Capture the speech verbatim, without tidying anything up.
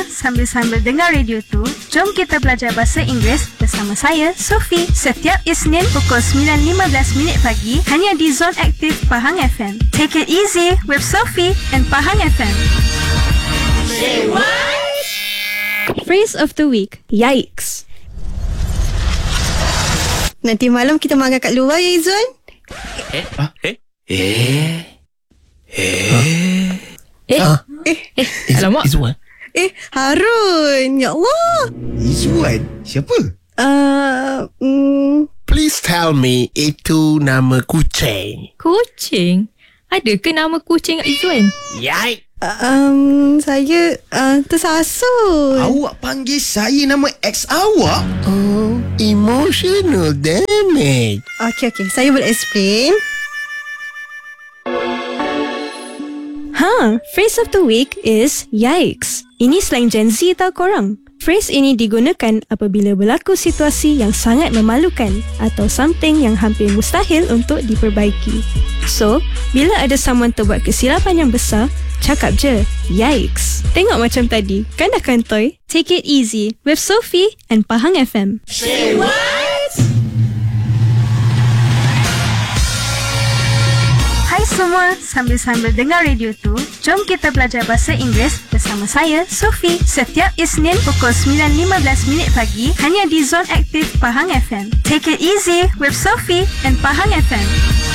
sambil-sambil dengar radio tu, jom kita belajar bahasa Inggeris bersama saya, Sophie. Setiap Isnin pukul sembilan lima belas minit pagi hanya di Zone Aktif Pahang F M. Take it easy with Sophie and Pahang F M. Say what? Phrase of the week. Yikes. Nanti malam kita makan kat luar ya, Izzuan? Eh? Ah? Eh? Eh? Eh? Eh? Ah? Eh? Eh? Alamak. Izzuan? Eh, Harun. Ya Allah. Izzuan? Siapa? Uh, mm, Please tell me itu nama kucing. Kucing? Ada ke nama kucing Izzuan? Yai. um, saya uh, tersasul. Awak panggil saya nama ex awak? Oh, emotional damage. Okey, okey. Saya boleh explain. Ha, phrase of the week is yikes. Ini slang Gen Z tau korang. Phrase ini digunakan apabila berlaku situasi yang sangat memalukan atau something yang hampir mustahil untuk diperbaiki. So, bila ada someone terbuat kesilapan yang besar, cakap je, yikes. Tengok macam tadi, kan dah kantoi? Take it easy with Sophie and Pahang F M. Say what? Hai semua, sambil-sambil dengar radio tu, jom kita belajar bahasa Inggeris bersama saya, Sophie. Setiap Isnin pukul sembilan lima belas minit pagi hanya di Zone Aktif Pahang F M. Take it easy with Sophie and Pahang F M.